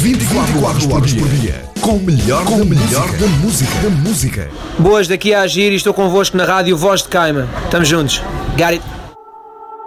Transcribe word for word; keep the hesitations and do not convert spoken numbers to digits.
vinte e quatro horas por dia. Com o melhor, com o melhor da música. Da música. Boas, daqui a Agir e estou convosco na rádio Voz de Caima. Estamos juntos. Got it.